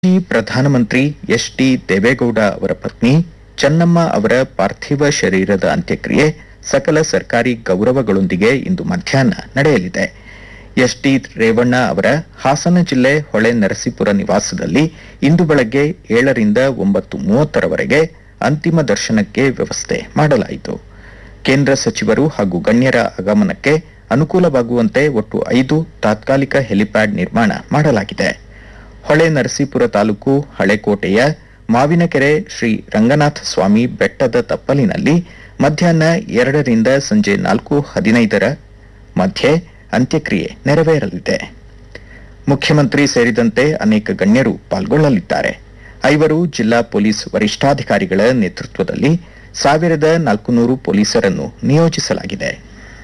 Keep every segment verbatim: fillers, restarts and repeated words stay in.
ಮಾಜಿ ಪ್ರಧಾನಮಂತ್ರಿ H D Deve Gowda ಅವರ ಪತ್ನಿ ಚೆನ್ನಮ್ಮ ಅವರ ಪಾರ್ಥಿವ ಶರೀರದ ಅಂತ್ಯಕ್ರಿಯೆ ಸಕಲ ಸರ್ಕಾರಿ ಗೌರವಗಳೊಂದಿಗೆ ಇಂದು ಮಧ್ಯಾಹ್ನ ನಡೆಯಲಿದೆ. ಎಚ್ ಡಿ ರೇವಣ್ಣ ಅವರ ಹಾಸನ ಜಿಲ್ಲೆ ಹೊಳೆನರಸೀಪುರ ನಿವಾಸದಲ್ಲಿ ಇಂದು ಬೆಳಗ್ಗೆ ಏಳರಿಂದ ಒಂಬತ್ತು ಮೂವತ್ತರವರೆಗೆ ಅಂತಿಮ ದರ್ಶನಕ್ಕೆ ವ್ಯವಸ್ಥೆ ಮಾಡಲಾಯಿತು. ಕೇಂದ್ರ ಸಚಿವರು ಹಾಗೂ ಗಣ್ಯರ ಆಗಮನಕ್ಕೆ ಅನುಕೂಲವಾಗುವಂತೆ ಒಟ್ಟು ಐದು ತಾತ್ಕಾಲಿಕ ಹೆಲಿಪ್ಯಾಡ್ ನಿರ್ಮಾಣ ಮಾಡಲಾಗಿದೆ. ಹೊಳೆನರಸೀಪುರ ತಾಲೂಕು ಹಳೆಕೋಟೆಯ ಮಾವಿನಕೆರೆ ಶ್ರೀ ರಂಗನಾಥ ಸ್ವಾಮಿ ಬೆಟ್ಟದ ತಪ್ಪಲಿನಲ್ಲಿ ಮಧ್ಯಾಹ್ನ ಎರಡರಿಂದ ಸಂಜೆ ನಾಲ್ಕು ಹದಿನೈದರ ಮಧ್ಯೆ ಅಂತ್ಯಕ್ರಿಯೆ ನೆರವೇರಲಿದೆ. ಮುಖ್ಯಮಂತ್ರಿ ಸೇರಿದಂತೆ ಅನೇಕ ಗಣ್ಯರು ಪಾಲ್ಗೊಳ್ಳಲಿದ್ದಾರೆ. ಐವರು ಜಿಲ್ಲಾ ಪೊಲೀಸ್ ವರಿಷ್ಠಾಧಿಕಾರಿಗಳ ನೇತೃತ್ವದಲ್ಲಿ ಸಾವಿರದ ನಾಲ್ಕುನೂರು ಪೊಲೀಸರನ್ನು ನಿಯೋಜಿಸಲಾಗಿದೆ.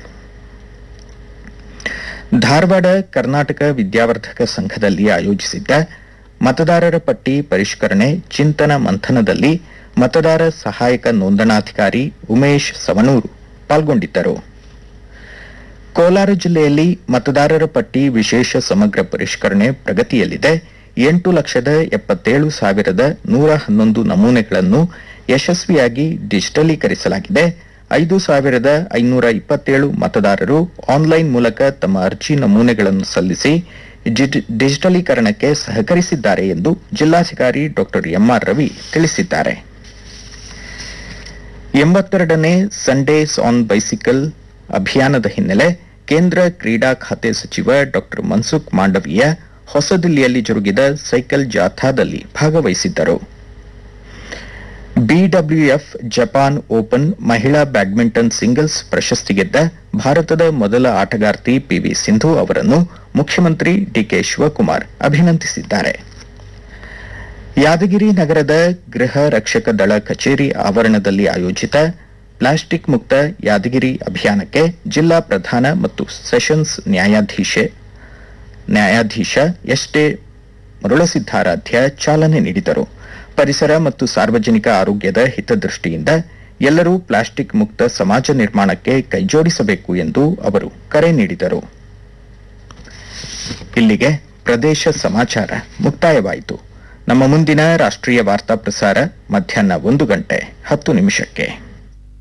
ಧಾರವಾಡ ಕರ್ನಾಟಕ ವಿದ್ಯಾವರ್ಧಕ ಸಂಘದಲ್ಲಿ ಆಯೋಜಿಸಿದ್ದ ಮತದಾರರ ಪಟ್ಟಿ ಪರಿಷ್ಕರಣೆ ಚಿಂತನ ಮಂಥನದಲ್ಲಿ ಮತದಾರ ಸಹಾಯಕ ನೋಂದಣಾಧಿಕಾರಿ ಉಮೇಶ್ ಸವಣೂರು ಪಾಲ್ಗೊಂಡಿದ್ದರು. ಕೋಲಾರ ಜಿಲ್ಲೆಯಲ್ಲಿ ಮತದಾರರ ಪಟ್ಟಿ ವಿಶೇಷ ಸಮಗ್ರ ಪರಿಷ್ಕರಣೆ ಪ್ರಗತಿಯಲ್ಲಿದೆ. ಎಂಟು ಲಕ್ಷದ ಎಪ್ಪತ್ತೇಳು ಸಾವಿರದ ನೂರ ಹನ್ನೊಂದು ನಮೂನೆಗಳನ್ನು ಯಶಸ್ವಿಯಾಗಿ ಡಿಜಿಟಲೀಕರಿಸಲಾಗಿದೆ. ಐದು ಸಾವಿರದ ಐನೂರ ಇಪ್ಪತ್ತೇಳು ಮತದಾರರು ಆನ್ಲೈನ್ ಮೂಲಕ ತಮ್ಮ ಅರ್ಜಿ ನಮೂನೆಗಳನ್ನು ಸಲ್ಲಿಸಿ ಡಿಜಿಟಲೀಕರಣಕ್ಕೆ ಸಹಕರಿಸಿದ್ದಾರೆ ಎಂದು ಜಿಲ್ಲಾಧಿಕಾರಿ ಡಾ ಎಂಆರ್ ರವಿ ತಿಳಿಸಿದ್ದಾರೆ. ಎಂಬತ್ತೆರಡನೇ ಸಂಡೇಸ್ ಆನ್ ಬೈಸಿಕಲ್ ಅಭಿಯಾನದ ಹಿನ್ನೆಲೆ ಕೇಂದ್ರ ಕ್ರೀಡಾ ಖಾತೆ ಸಚಿವ ಡಾ ಮನ್ಸುಖ್ ಮಾಂಡವೀಯ ಹೊಸದಿಲ್ಲಿಯಲ್ಲಿ ಜರುಗಿದ ಸೈಕಲ್ ಜಾಥಾದಲ್ಲಿ ಭಾಗವಹಿಸಿದ್ದರು. ಬಿಡಬ್ಲ್ಯೂಎಫ್ ಜಪಾನ್ ಓಪನ್ ಮಹಿಳಾ ಬ್ಯಾಡ್ಮಿಂಟನ್ ಸಿಂಗಲ್ಸ್ ಪ್ರಶಸ್ತಿ ಗೆದ್ದ ಭಾರತದ ಮೊದಲ ಆಟಗಾರ್ತಿ ಪಿವಿ ಸಿಂಧು ಅವರನ್ನು ಮುಖ್ಯಮಂತ್ರಿ ಡಿಕೆ ಶಿವಕುಮಾರ್ ಅಭಿನಂದಿಸಿದ್ದಾರೆ. ಯಾದಗಿರಿ ನಗರದ ಗೃಹ ರಕ್ಷಕ ದಳ ಕಚೇರಿ ಆವರಣದಲ್ಲಿ ಆಯೋಜಿತ ಪ್ಲಾಸ್ಟಿಕ್ ಮುಕ್ತ ಯಾದಗಿರಿ ಅಭಿಯಾನಕ್ಕೆ ಜಿಲ್ಲಾ ಪ್ರಧಾನ ಮತ್ತು ಸೆಷನ್ಸ್ ನ್ಯಾಯಾಧೀಶ ನ್ಯಾಯಾಧೀಶ ಎಸ್ ಟಿ ಮರುಳಸಿದ್ದಾರಾಧ್ಯ ಚಾಲನೆ ನೀಡಿದರು. ಪರಿಸರ ಮತ್ತು ಸಾರ್ವಜನಿಕ ಆರೋಗ್ಯದ ಹಿತದೃಷ್ಟಿಯಿಂದ ಎಲ್ಲರೂ ಪ್ಲಾಸ್ಟಿಕ್ ಮುಕ್ತ ಸಮಾಜ ನಿರ್ಮಾಣಕ್ಕೆ ಕೈಜೋಡಿಸಬೇಕು ಎಂದು ಅವರು ಕರೆ ನೀಡಿದರು. ಇಲ್ಲಿಗೆ ಪ್ರದೇಶ ಸಮಾಚಾರ ಮುಕ್ತಾಯವಾಯಿತು. ನಮ್ಮ ಮುಂದಿನ ರಾಷ್ಟ್ರೀಯ ವಾರ್ತಾ ಪ್ರಸಾರ ಮಧ್ಯಾಹ್ನ ಒಂದು ಗಂಟೆ ಹತ್ತು ನಿಮಿಷಕ್ಕೆ.